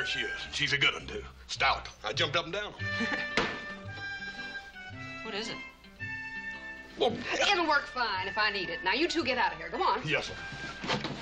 There she is. She's a good one, too. Stout. I jumped up and down. What is it? Well, It'll work fine if I need it. Now, you two get out of here. Go on. yes, sir.